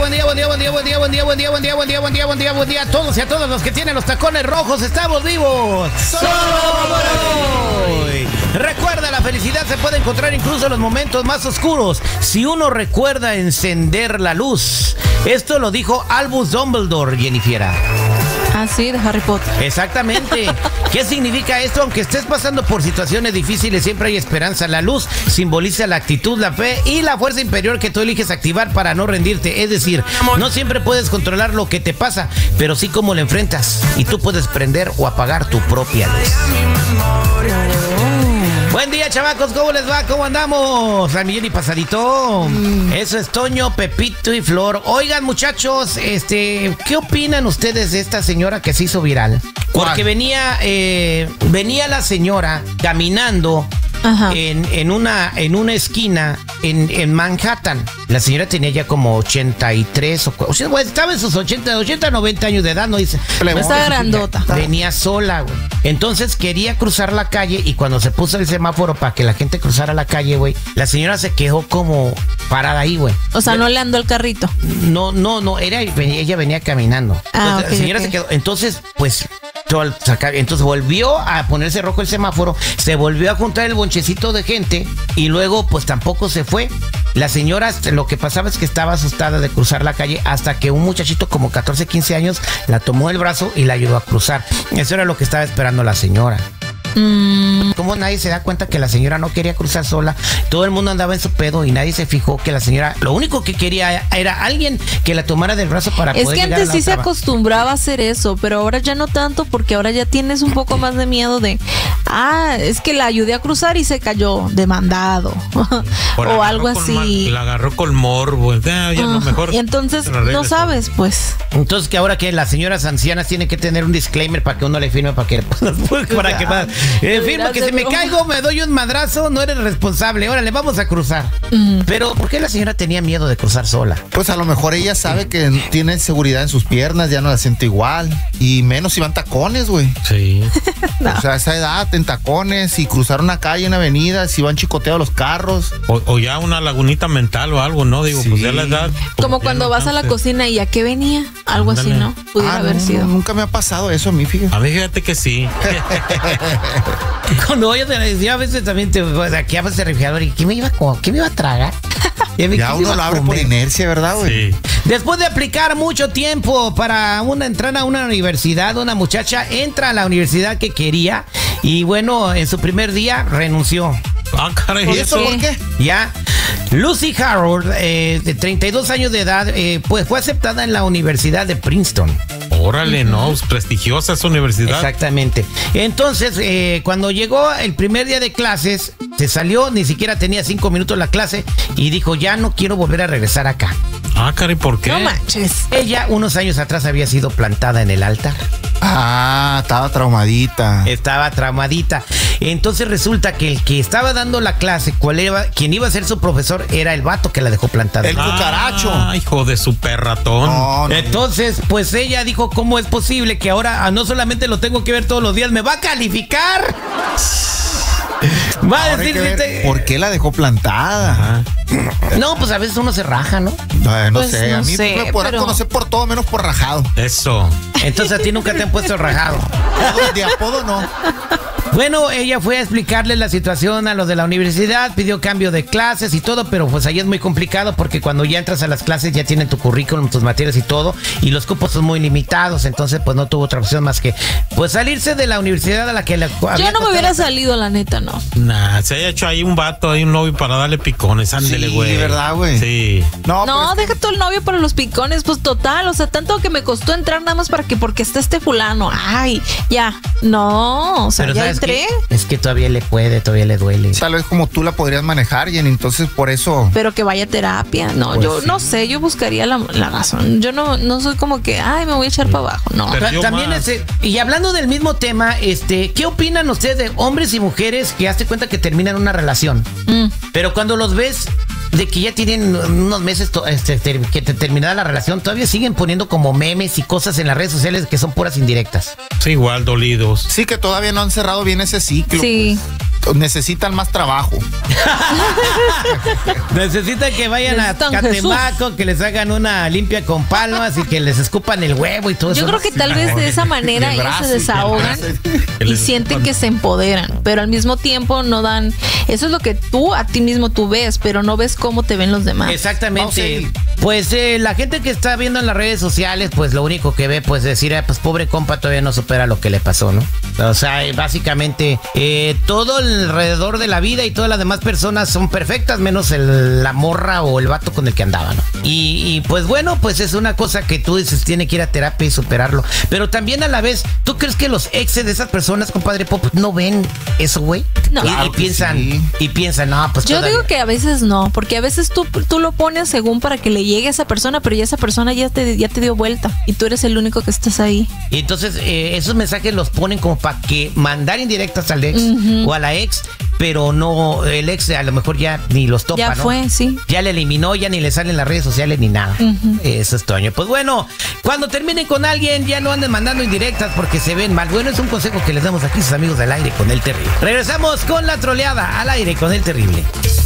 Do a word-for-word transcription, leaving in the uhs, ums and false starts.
buen día, buen día, buen día, buen día, buen día, buen día, buen día, buen día, buen día, buen día, buen día a todos y a todas los que tienen los tacones rojos. Estamos vivos. Solo por hoy. Recuerda, la felicidad se puede encontrar incluso en los momentos más oscuros, si uno recuerda encender la luz. Esto lo dijo Albus Dumbledore, Jennifer. Ah, sí, de Harry Potter. Exactamente. ¿Qué significa esto? Aunque estés pasando por situaciones difíciles, siempre hay esperanza. La luz simboliza la actitud, la fe y la fuerza interior que tú eliges activar para no rendirte. Es decir, no siempre puedes controlar lo que te pasa, pero sí cómo lo enfrentas. Y tú puedes prender o apagar tu propia luz. Buen día, chavacos, ¿cómo les va? ¿Cómo andamos? Al millón y pasadito. Mm. Eso es Toño, Pepito y Flor. Oigan, muchachos, este, ¿qué opinan ustedes de esta señora que se hizo viral? Porque venía, eh, venía la señora caminando en, en, una, en una esquina en, en Manhattan. La señora tenía ya como ochenta y tres, o, o sea, bueno, estaba en sus ochenta, ochenta, noventa años de edad, no dice. Está grandota. Venía sola, güey. Entonces quería cruzar la calle y cuando se puso el semáforo para que la gente cruzara la calle, güey, la señora se quedó como parada ahí, güey. O sea, no le andó el carrito. No, no, no, era, ella venía caminando. Ah, entonces, okay, la señora okay. se quedó. Entonces, pues, entonces volvió a ponerse rojo el semáforo, se volvió a juntar el bonchecito de gente y luego, pues, tampoco se fue. La señora, lo que pasaba es que estaba asustada de cruzar la calle hasta que un muchachito como catorce, quince años la tomó el brazo y la ayudó a cruzar. Eso era lo que estaba esperando la señora. Mm. Como nadie se da cuenta que la señora no quería cruzar sola, todo el mundo andaba en su pedo y nadie se fijó que la señora lo único que quería era alguien que la tomara del brazo para es poder llegar a la Es que antes sí otra. se acostumbraba a hacer eso, pero ahora ya no tanto, porque ahora ya tienes un poco más de miedo de, ah, es que la ayudé a cruzar y se cayó demandado o algo así. Mal, la agarró con morbo, eh, ya uh, lo mejor. Y entonces no sabes, pues. Entonces que ahora que las señoras ancianas tienen que tener un disclaimer para que uno le firme para que para que más. Eh, firma que si me caigo me doy un madrazo, no eres responsable. Órale, vamos a cruzar. Mm. Pero ¿por qué la señora tenía miedo de cruzar sola? Pues a lo mejor ella sabe que tiene seguridad en sus piernas, ya no la siente igual. Y menos si van tacones, güey. Sí. No. O sea, a esa edad, en tacones, y cruzar una calle, una avenida, si van chicoteados los carros. O, o ya una lagunita mental o algo, ¿no? Digo, sí. Pues ya la edad. Como cuando vas a la cocina y ¿a qué venía? Algo Ándale. Así, ¿no? Pudiera ah, haber no, sido. No, nunca me ha pasado eso a mí, fíjate. A mí fíjate que sí. Cuando voy a decir, a veces también te aquí abres el refrigerador y ¿qué me iba a, ¿qué me iba a tragar? Ya uno lo abre por inercia, ¿verdad, güey? Sí. Después de aplicar mucho tiempo para una entrar a una universidad, una muchacha entra a la universidad que quería y bueno, en su primer día renunció. Ah, caray, ¿y eso por qué? Ya. Lucy Harold, eh, de treinta y dos años de edad, eh, pues fue aceptada en la Universidad de Princeton. Órale, no, prestigiosa esa universidad. Exactamente. Entonces, eh, cuando llegó el primer día de clases, se salió, ni siquiera tenía cinco minutos la clase y dijo, ya no quiero volver a regresar acá. Ah, caray, ¿por qué? No manches. Ella unos años atrás había sido plantada en el altar. Ah, estaba traumadita. Estaba traumadita. Entonces resulta que el que estaba dando la clase, cuál era, quien iba a ser su profesor, era el vato que la dejó plantada. El cucaracho. Ah, hijo de su perratón. No, no, Entonces, pues ella dijo, ¿cómo es posible que ahora no solamente lo tengo que ver todos los días, me va a calificar? Va a decir, ver, ¿por qué la dejó plantada? Ajá. No, pues a veces uno se raja, ¿no? No, no pues sé, no a mí sé, me podrán pero... conocer por todo menos por rajado. Eso. Entonces a ti nunca te han puesto rajado. De apodo no. Bueno, ella fue a explicarle la situación a los de la universidad, pidió cambio de clases y todo, pero pues ahí es muy complicado porque cuando ya entras a las clases ya tienen tu currículum, tus materias y todo, y los cupos son muy limitados, entonces pues no tuvo otra opción más que pues salirse de la universidad a la que le había Yo no me hubiera salido, la neta, no. Nah, se haya hecho ahí un vato, ahí un novio para darle picones, ándele, güey. Sí, ¿verdad, güey? Sí. No, no deja tú el novio para los picones, pues total, o sea, tanto que me costó entrar nada más para que, porque está este fulano, ay, ya, no, o sea, pero ya entré. Es que todavía le puede, todavía le duele. Tal vez como tú la podrías manejar, y entonces por eso. Pero que vaya a terapia, no, pues yo sí. no sé, yo buscaría la, la razón. Yo no, no soy como que, ay, me voy a echar para abajo, no. Pero también ese, y hablando del mismo tema, este, ¿qué opinan ustedes de hombres y mujeres que hazte cuenta que terminan una relación? Mm. Pero cuando los ves de que ya tienen unos meses to, este, ter, que te terminada la relación, todavía siguen poniendo como memes y cosas en las redes sociales que son puras indirectas. Sí, igual dolidos. Sí, que todavía no han cerrado bien ese ciclo. Sí. Pues. necesitan más trabajo. Necesitan que vayan Necesitan a Catemaco, Jesús. Que les hagan una limpia con palmas y que les escupan el huevo y todo Yo eso. creo que tal vez de esa manera ellos se desahogan y sienten que se empoderan, pero al mismo tiempo no dan. Eso es lo que tú a ti mismo tú ves, pero no ves cómo te ven los demás. Exactamente. Pues eh, la gente que está viendo en las redes sociales, pues lo único que ve, pues decir, ah, pues pobre compa todavía no supera lo que le pasó, ¿no? O sea, eh, básicamente eh, todo alrededor de la vida y todas las demás personas son perfectas, menos el, la morra o el vato con el que andaba, ¿no? Y, y pues bueno, pues es una cosa que tú dices, tiene que ir a terapia y superarlo. Pero también a la vez, ¿tú crees que los exes de esas personas, compadre Pop, no ven eso, güey? No. Y, Claro y que piensan, sí. y piensan, no, pues Yo todavía. digo que a veces no, porque a veces tú, tú lo pones según para que le llegue a esa persona, pero ya esa persona ya te, ya te dio vuelta y tú eres el único que estás ahí. Y entonces eh, esos mensajes los ponen como para que mandar indirectas al ex uh-huh. o a la ex, pero no, el ex a lo mejor ya ni los topa, Ya ¿no? fue, sí. Ya le eliminó, ya ni le salen las redes sociales ni nada. Uh-huh. Eso es Toño. Pues bueno, cuando terminen con alguien, ya no anden mandando indirectas porque se ven mal. Bueno, es un consejo que les damos aquí sus amigos del aire con el terrible. Regresamos con la troleada al aire con el terrible.